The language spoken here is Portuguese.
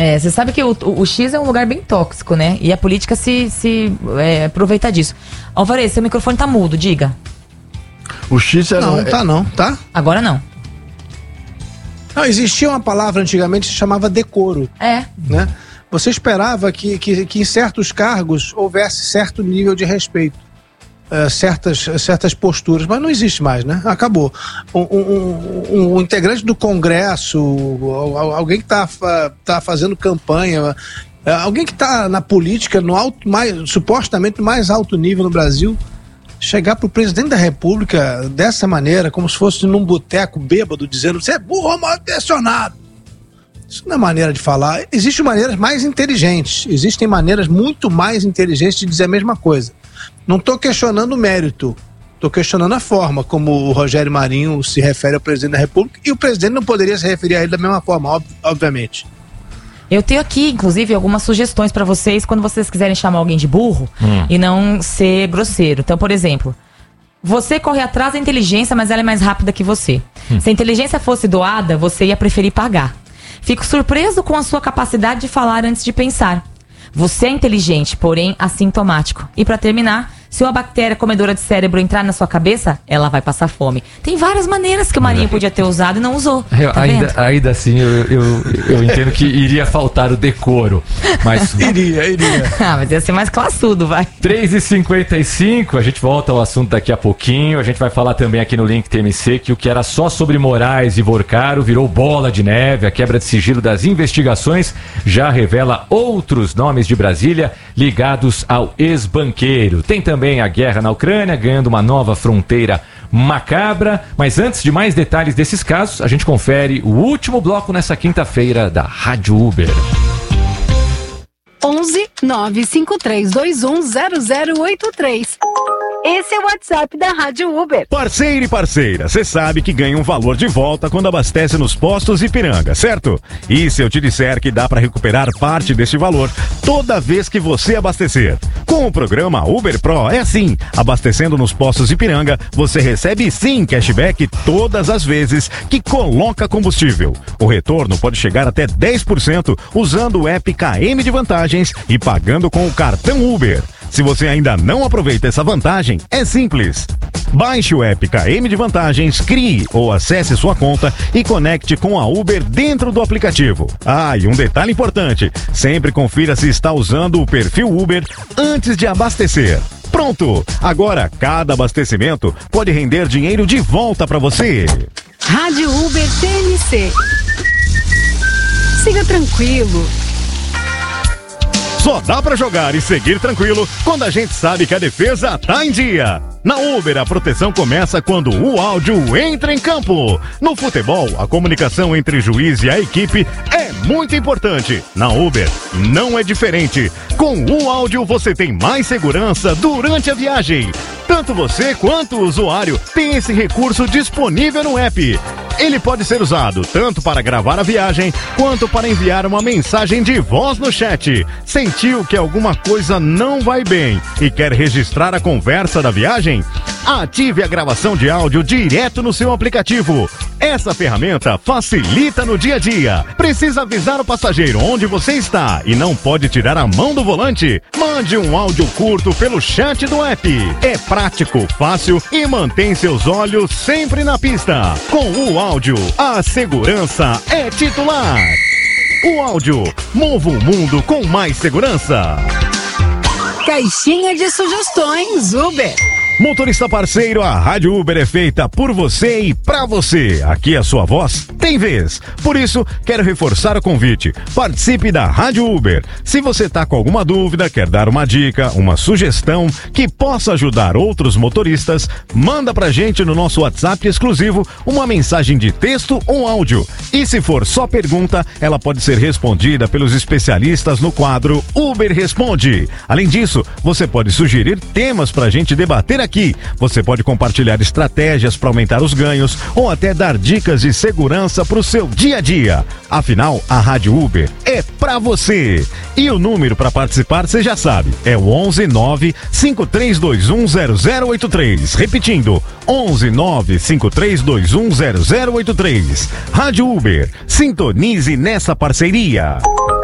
Você sabe que o X é um lugar bem tóxico, né? E a política se aproveita disso. Alvarez, seu microfone tá mudo, diga. O X era... Não, tá? Agora não. Não, existia uma palavra antigamente que se chamava decoro. Né? Você esperava que em certos cargos houvesse certo nível de respeito. Certas posturas, mas não existe mais, né? Acabou. Um integrante do Congresso, alguém que tá fazendo campanha, alguém que tá na política supostamente no mais alto nível no Brasil, chegar pro presidente da República dessa maneira, como se fosse num boteco bêbado, dizendo: você é burro ou mal intencionado. Isso não é maneira de falar. Existem maneiras mais inteligentes, existem maneiras muito mais inteligentes de dizer a mesma coisa. Não estou questionando o mérito, estou questionando a forma como o Rogério Marinho se refere ao presidente da República, e o presidente não poderia se referir a ele da mesma forma, obviamente. Eu tenho aqui, inclusive, algumas sugestões para vocês quando vocês quiserem chamar alguém de burro e não ser grosseiro. Então, por exemplo, você corre atrás da inteligência, mas ela é mais rápida que você. Se a inteligência fosse doada, você ia preferir pagar. Fico surpreso com a sua capacidade de falar antes de pensar. Você é inteligente, porém assintomático. E para terminar, se uma bactéria comedora de cérebro entrar na sua cabeça, ela vai passar fome. Tem várias maneiras que o Marinho podia ter usado e não usou. Ainda assim, eu entendo que iria faltar o decoro. Mas iria. Mas ia ser mais classudo, vai. 3h55, a gente volta ao assunto daqui a pouquinho. A gente vai falar também aqui no Link TMC que o que era só sobre Moraes e Vorcaro virou bola de neve. A quebra de sigilo das investigações já revela outros nomes de Brasília ligados ao ex-banqueiro. Tem também a guerra na Ucrânia, ganhando uma nova fronteira macabra. Mas antes de mais detalhes desses casos, a gente confere o último bloco nessa quinta-feira da Rádio Uber. 11 95321 0083. Esse é o WhatsApp da Rádio Uber. Parceiro e parceira, você sabe que ganha um valor de volta quando abastece nos postos Ipiranga, certo? E se eu te disser que dá para recuperar parte desse valor toda vez que você abastecer? Com o programa Uber Pro é assim, abastecendo nos postos Ipiranga, você recebe sim cashback todas as vezes que coloca combustível. O retorno pode chegar até 10% usando o app KM de Vantagens e pagando com o cartão Uber. Se você ainda não aproveita essa vantagem, é simples. Baixe o app KM de Vantagens, crie ou acesse sua conta e conecte com a Uber dentro do aplicativo. E um detalhe importante, sempre confira se está usando o perfil Uber antes de abastecer. Pronto! Agora, cada abastecimento pode render dinheiro de volta para você. Rádio Uber TMC. Siga tranquilo. Só dá pra jogar e seguir tranquilo quando a gente sabe que a defesa tá em dia. Na Uber, a proteção começa quando o áudio entra em campo. No futebol, a comunicação entre juiz e a equipe é muito importante. Na Uber, não é diferente. Com o áudio, você tem mais segurança durante a viagem. Tanto você quanto o usuário tem esse recurso disponível no app. Ele pode ser usado tanto para gravar a viagem, quanto para enviar uma mensagem de voz no chat. Sentiu que alguma coisa não vai bem e quer registrar a conversa da viagem? Ative a gravação de áudio direto no seu aplicativo. Essa ferramenta facilita no dia a dia. Precisa avisar o passageiro onde você está e não pode tirar a mão do volante? Mande um áudio curto pelo chat do app. É prático, fácil e mantém seus olhos sempre na pista. Com o áudio, a segurança é titular. O áudio move o mundo com mais segurança. Caixinha de sugestões Uber. Motorista parceiro, a Rádio Uber é feita por você e pra você. Aqui a sua voz tem vez. Por isso, quero reforçar o convite. Participe da Rádio Uber. Se você tá com alguma dúvida, quer dar uma dica, uma sugestão que possa ajudar outros motoristas, manda pra gente no nosso WhatsApp exclusivo uma mensagem de texto ou áudio. E se for só pergunta, ela pode ser respondida pelos especialistas no quadro Uber Responde. Além disso, você pode sugerir temas pra gente debater aqui. Você pode compartilhar estratégias para aumentar os ganhos ou até dar dicas de segurança para o seu dia a dia. Afinal, a Rádio Uber é para você. E o número para participar você já sabe, é o 11 95321 0083. Repetindo, 11 95321 0083. Rádio Uber, sintonize nessa parceria.